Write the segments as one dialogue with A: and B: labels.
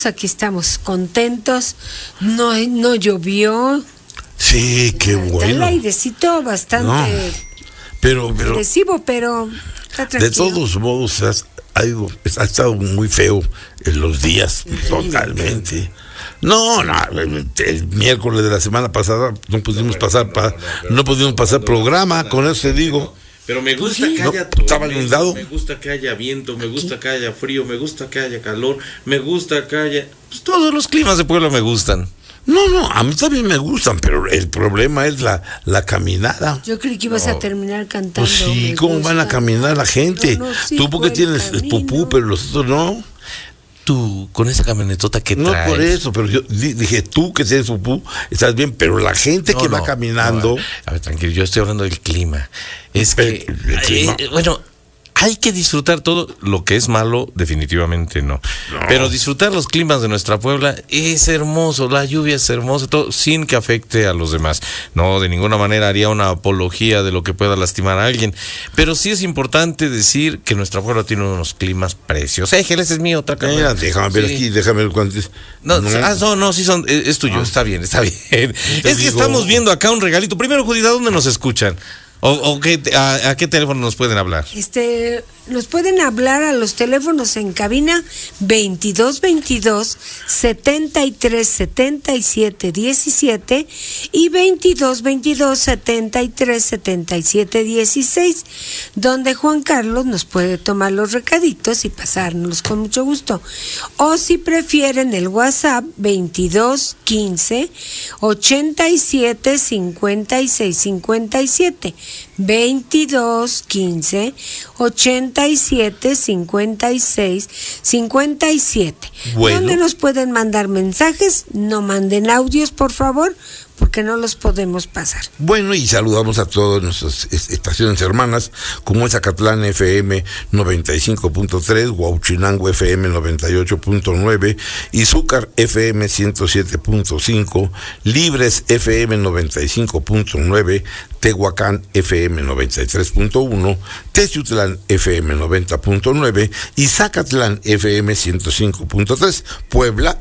A: Aquí estamos contentos, no llovió.
B: Sí, qué bueno.
A: El airecito bastante
B: pero
A: agresivo, pero está tranquilo.
B: De todos modos ha estado muy feo en los días, totalmente. No, el miércoles de la semana pasada no pudimos pasar programa, con eso te digo.
C: Pero me gusta que haya
B: estaba inundado.
C: Me gusta que haya viento, me gusta que haya frío, me gusta que haya calor, me gusta que haya... Pues todos los climas de Puebla me gustan.
B: No, a mí también me gustan, pero el problema es la caminada.
A: Yo creí que ibas a terminar cantando.
B: Pues sí, ¿cómo van a caminar la gente?
A: Sí,
B: tú porque tienes el pupú, pero los otros no.
C: Tú, con esa camionetota que traes.
B: No por eso, pero yo dije, tú que tienes pupú, estás bien, pero la gente que va caminando...
C: A ver, tranquilo, yo estoy hablando del clima. Es que, bueno, hay que disfrutar todo. Lo que es malo, definitivamente no. Pero disfrutar los climas de nuestra Puebla es hermoso, la lluvia es hermosa, todo sin que afecte a los demás. No, de ninguna manera haría una apología de lo que pueda lastimar a alguien. Pero sí es importante decir que nuestra Puebla tiene unos climas preciosos. Ese es mío, otra cámara.
B: Déjame ver aquí, déjame ver cuántos.
C: Es tuyo, está bien. Es que estamos viendo acá un regalito. Primero, Judith, ¿a dónde nos escuchan? ¿A qué teléfono nos pueden hablar?
A: Nos pueden hablar a los teléfonos en cabina 2222 73 77 17 y 2222 73 77 16, donde Juan Carlos nos puede tomar los recaditos y pasárnoslos con mucho gusto. O si prefieren el WhatsApp 22 15 87 56 57 22 15 87 56 57.
B: Bueno.
A: ¿Dónde nos pueden mandar mensajes? No manden audios, por favor, porque no los podemos pasar.
B: Bueno, y saludamos a todas nuestras estaciones hermanas, como es Acatlán FM 95.3, Huauchinango FM 98.9, Izúcar FM 107.5, Libres FM 95.9, Tehuacán FM 93.1, Teciutlán FM 90.9 y Zacatlán FM 105.3, Puebla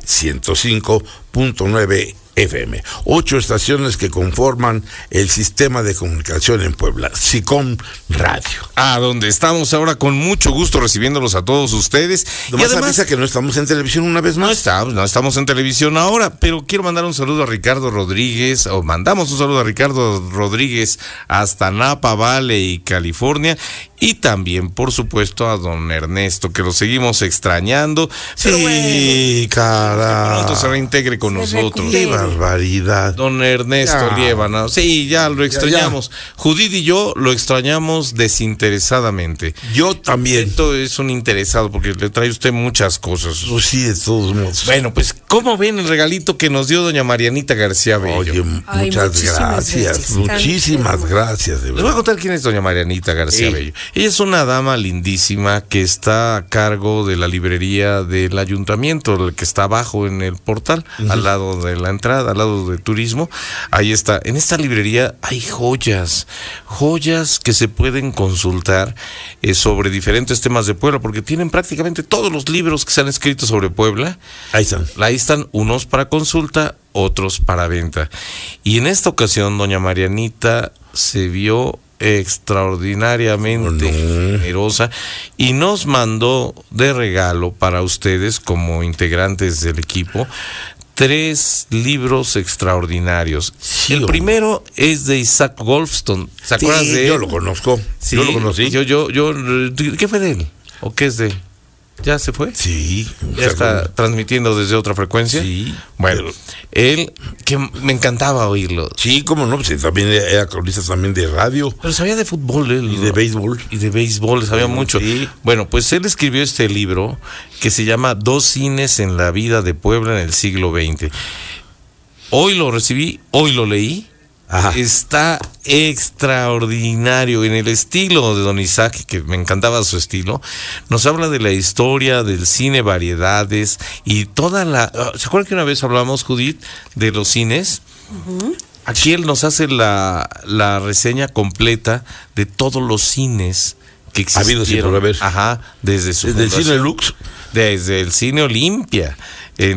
B: 105.9 FM. 8 estaciones que conforman el sistema de comunicación en Puebla, SICOM Radio.
C: Donde estamos ahora con mucho gusto recibiéndolos a todos ustedes.
B: Nomás y además avisa que no estamos en televisión una vez más.
C: No estamos en televisión ahora, pero quiero mandar un saludo a Ricardo Rodríguez, mandamos un saludo a Ricardo Rodríguez hasta Napa Valley, California, y también, por supuesto, a don Ernesto, que lo seguimos extrañando.
B: Sí, cara.
C: Pronto se reintegre con nosotros.
B: ¡Qué barbaridad!
C: Don Ernesto Liébana. Sí, ya lo extrañamos. Judith y yo lo extrañamos desinteresadamente.
B: Yo también.
C: Esto es un interesado, porque le trae usted muchas cosas.
B: Pues sí, de todos modos.
C: Bueno, pues, ¿cómo ven el regalito que nos dio doña Marianita García Bello?
B: Oye, muchas gracias. Muchísimas gracias.
C: Les voy a contar quién es doña Marianita García Bello. Ella es una dama lindísima que está a cargo de la librería del ayuntamiento, que está abajo en el portal, al lado de la entrada, al lado de turismo. Ahí está. En esta librería hay joyas que se pueden consultar sobre diferentes temas de Puebla, porque tienen prácticamente todos los libros que se han escrito sobre Puebla. Ahí están unos para consulta, otros para venta. Y en esta ocasión, doña Marianita se vio extraordinariamente generosa y nos mandó de regalo para ustedes como integrantes del equipo 3 libros extraordinarios. Sí, el primero es de Isaac Goldstone. ¿Se acuerdan de él?
B: Yo lo conozco.
C: Sí,
B: yo lo conocí.
C: ¿Qué fue de él? ¿O qué es de él? ¿Ya se fue?
B: Sí.
C: ¿Ya está transmitiendo desde otra frecuencia?
B: Sí.
C: Bueno, él, que me encantaba oírlo.
B: Sí, cómo no, pues también era cronista también de radio.
C: Pero sabía de fútbol él.
B: Y de béisbol.
C: Y de béisbol, sabía mucho.
B: Sí.
C: Bueno, pues él escribió este libro que se llama 2 cines en la vida de Puebla en el siglo XX. Hoy lo recibí, hoy lo leí. Ajá. Está extraordinario en el estilo de don Isaac, que me encantaba su estilo. Nos habla de la historia del cine, variedades y toda la... ¿Se acuerdan que una vez hablamos, Judith, de los cines? Uh-huh. Aquí él nos hace la reseña completa de todos los cines que existieron.
B: Ha habido sin por haber.
C: Ajá, desde el cine
B: Lux.
C: Desde el cine Olimpia.